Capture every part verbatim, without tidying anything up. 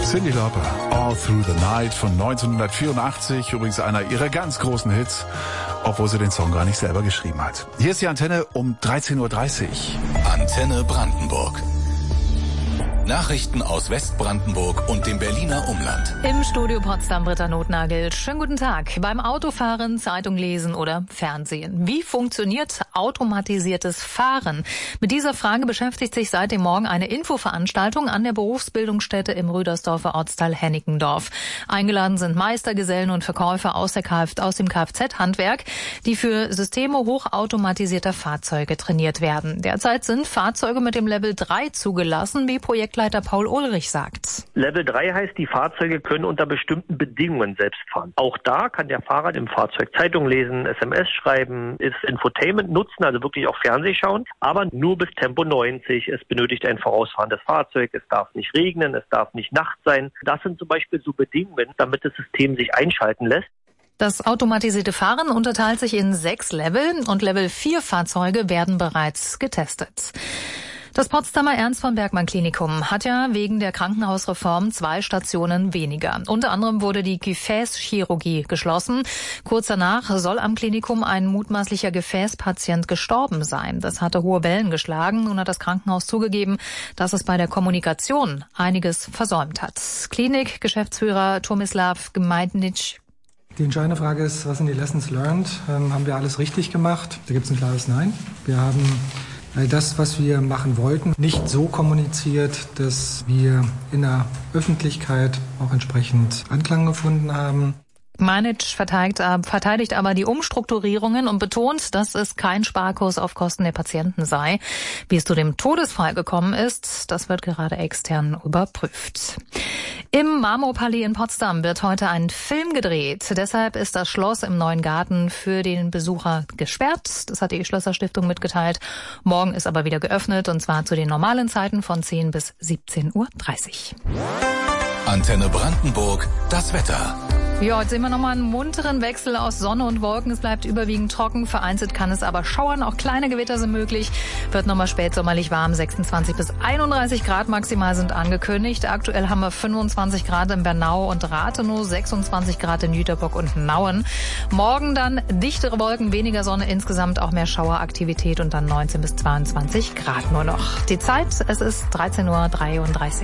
Cyndi Lauper, All Through the Night von neunzehnhundertvierundachtzig, übrigens einer ihrer ganz großen Hits, obwohl sie den Song gar nicht selber geschrieben hat. Hier ist die Antenne um dreizehn Uhr dreißig. Antenne Brandenburg. Nachrichten aus Westbrandenburg und dem Berliner Umland. Im Studio Potsdam Britta Notnagel. Schönen guten Tag. Beim Autofahren, Zeitung lesen oder Fernsehen. Wie funktioniert automatisiertes Fahren? Mit dieser Frage beschäftigt sich seit dem Morgen eine Infoveranstaltung an der Berufsbildungsstätte im Rüdersdorfer Ortsteil Hennickendorf. Eingeladen sind Meistergesellen und Verkäufer aus, der Kf- aus dem Kfz-Handwerk, die für Systeme hochautomatisierter Fahrzeuge trainiert werden. Derzeit sind Fahrzeuge mit dem Level drei zugelassen, wie Projektleiter Paul Ulrich sagt. Level drei heißt, die Fahrzeuge können unter bestimmten Bedingungen selbst fahren. Auch da kann der Fahrer im Fahrzeug Zeitung lesen, S M S schreiben, ist Infotainment nutzen, also wirklich auch Fernseh schauen, aber nur bis Tempo neunzig. Es benötigt ein vorausfahrendes Fahrzeug, es darf nicht regnen, es darf nicht Nacht sein. Das sind zum Beispiel so Bedingungen, damit das System sich einschalten lässt. Das automatisierte Fahren unterteilt sich in sechs Level und Level vier Fahrzeuge werden bereits getestet. Das Potsdamer Ernst von Bergmann Klinikum hat ja wegen der Krankenhausreform zwei Stationen weniger. Unter anderem wurde die Gefäßchirurgie geschlossen. Kurz danach soll am Klinikum ein mutmaßlicher Gefäßpatient gestorben sein. Das hatte hohe Wellen geschlagen. Nun hat das Krankenhaus zugegeben, dass es bei der Kommunikation einiges versäumt hat. Klinik-Geschäftsführer Tomislav Gmejdnic. Die entscheidende Frage ist, was sind die Lessons learned? Ähm, haben wir alles richtig gemacht? Da gibt es ein klares Nein. Wir haben das, was wir machen wollten, nicht so kommuniziert, dass wir in der Öffentlichkeit auch entsprechend Anklang gefunden haben. Manic verteidigt, verteidigt aber die Umstrukturierungen und betont, dass es kein Sparkurs auf Kosten der Patienten sei. Wie es zu dem Todesfall gekommen ist, das wird gerade extern überprüft. Im Marmorpalais in Potsdam wird heute ein Film gedreht. Deshalb ist das Schloss im Neuen Garten für den Besucher gesperrt. Das hat die Schlösserstiftung mitgeteilt. Morgen ist aber wieder geöffnet, und zwar zu den normalen Zeiten von zehn bis siebzehn Uhr dreißig. Antenne Brandenburg, das Wetter. Ja, jetzt sehen wir nochmal einen munteren Wechsel aus Sonne und Wolken. Es bleibt überwiegend trocken, vereinzelt kann es aber schauern. Auch kleine Gewitter sind möglich. Wird nochmal spätsommerlich warm. sechsundzwanzig bis einunddreißig Grad maximal sind angekündigt. Aktuell haben wir fünfundzwanzig Grad in Bernau und Rathenow, sechsundzwanzig Grad in Jüterbock und Nauen. Morgen dann dichtere Wolken, weniger Sonne, insgesamt auch mehr Schaueraktivität und dann neunzehn bis zweiundzwanzig Grad nur noch. Die Zeit, es ist dreizehn Uhr dreiunddreißig.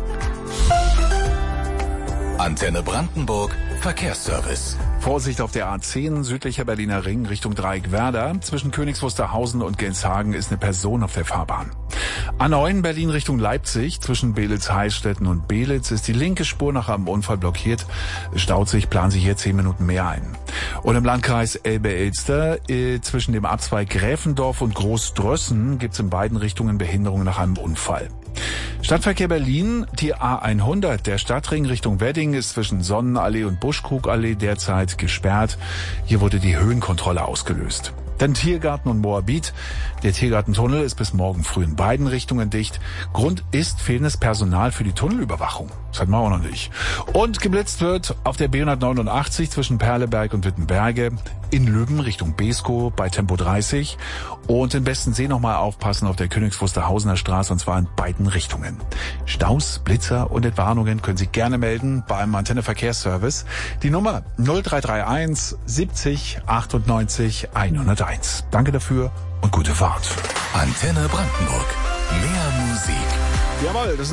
Antenne Brandenburg, Verkehrsservice. Vorsicht auf der A zehn, südlicher Berliner Ring Richtung Dreieck-Werder. Zwischen Königs Wusterhausen und Genshagen ist eine Person auf der Fahrbahn. A neun Berlin Richtung Leipzig. Zwischen Belitz-Heilstätten und Belitz ist die linke Spur nach einem Unfall blockiert. Es staut sich, planen sich hier zehn Minuten mehr ein. Und im Landkreis Elbe-Elster äh, zwischen dem Abzweig Gräfendorf und Großdrössen gibt es in beiden Richtungen Behinderungen nach einem Unfall. Stadtverkehr Berlin, die A hundert, der Stadtring Richtung Wedding ist zwischen Sonnenallee und Buschkrugallee derzeit gesperrt. Hier wurde die Höhenkontrolle ausgelöst. Dann Tiergarten und Moabit. Der Tiergartentunnel ist bis morgen früh in beiden Richtungen dicht. Grund ist fehlendes Personal für die Tunnelüberwachung. Das hatten wir auch noch nicht. Und geblitzt wird auf der B hundertneunundachtzig zwischen Perleberg und Wittenberge, in Lübben Richtung Beeskow bei Tempo dreißig und in Bestensee nochmal aufpassen auf der Königs Wusterhausener Straße, und zwar in beiden Richtungen. Staus, Blitzer und Entwarnungen können Sie gerne melden beim Antenne Verkehrsservice. Die Nummer null drei drei eins siebzig achtundneunzig hunderteins. Danke dafür und gute Fahrt. Antenne Brandenburg. Mehr Musik. Jawohl, das